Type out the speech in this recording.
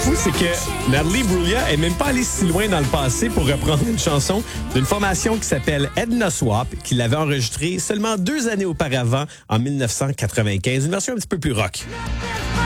fou, c'est que Natalie Bruglia est même pas allée si loin dans le passé pour reprendre une chanson d'une formation qui s'appelle Edna Swap, qui l'avait enregistrée seulement 2 années auparavant, en 1995. Une version un petit peu plus rock.